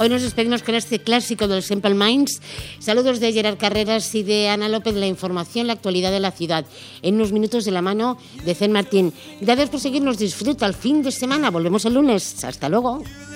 Hoy nos despedimos con este clásico del Simple Minds. Saludos de Gerard Carreras y de Ana López, la información, la actualidad de la ciudad. En unos minutos de la mano de Zen Martín. Gracias por seguirnos, disfruta el fin de semana. Volvemos el lunes. Hasta luego.